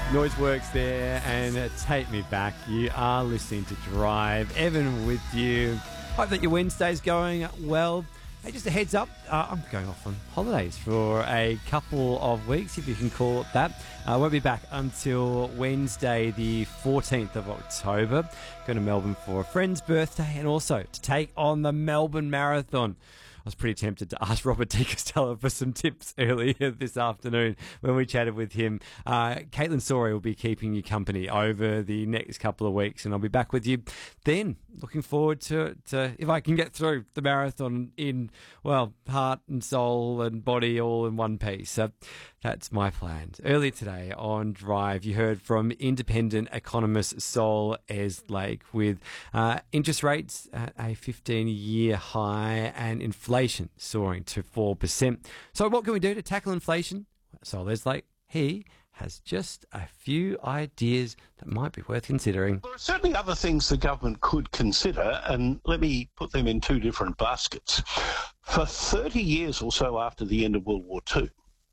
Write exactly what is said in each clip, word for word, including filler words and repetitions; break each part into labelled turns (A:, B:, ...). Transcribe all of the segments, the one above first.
A: Noiseworks there and uh, Take Me Back. You are listening to Drive. Evan with you. Hope that your Wednesday's going well. Hey, just a heads up, uh, I'm going off on holidays for a couple of weeks, if you can call it that. I won't be back until Wednesday, the fourteenth of October. Going to Melbourne for a friend's birthday and also to take on the Melbourne Marathon. I was pretty tempted to ask Robert De Castella for some tips earlier this afternoon when we chatted with him. Uh, Caitlin Sawyer will be keeping you company over the next couple of weeks, and I'll be back with you then. Looking forward to, to if I can get through the marathon in, well, heart and soul and body all in one piece. So that's my plan. Earlier today on Drive, you heard from independent economist Sol Eslake with uh, interest rates at a fifteen-year high and inflation soaring to four percent. So what can we do to tackle inflation? Sol Eslake, he has just a few ideas that might be worth considering.
B: There are certainly other things the government could consider, and let me put them in two different baskets. For thirty years or so after the end of World War Two,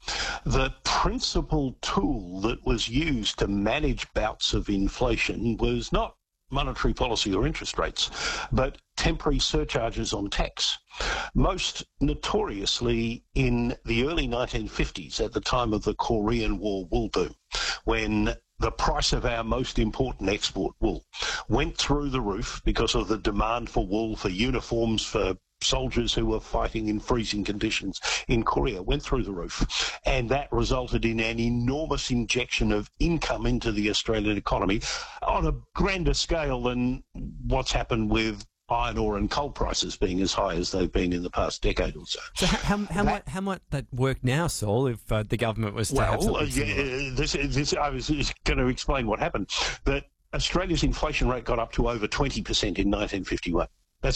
B: the principal tool that was used to manage bouts of inflation was not monetary policy or interest rates, but temporary surcharges on tax. Most notoriously in the early nineteen fifties, at the time of the Korean War wool boom, when the price of our most important export, wool, went through the roof because of the demand for wool, for uniforms, for soldiers who were fighting in freezing conditions in Korea, went through the roof. And that resulted in an enormous injection of income into the Australian economy on a grander scale than what's happened with iron ore and coal prices being as high as they've been in the past decade or so.
A: So how, how, how,
B: that,
A: might, how might that work now, Saul, if uh, the government was to
B: well,
A: have something
B: uh,
A: similar?
B: yeah, this, this, I was going to explain what happened. That Australia's inflation rate got up to over twenty percent in nineteen fifty-one.